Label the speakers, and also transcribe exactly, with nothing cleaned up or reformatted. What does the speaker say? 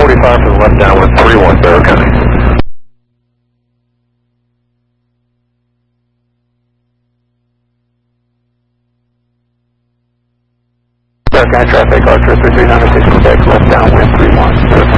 Speaker 1: forty-five to the left downwind three one, Barrow County. Barrow County traffic, Archer three three nine six Quebec, left downwind three one.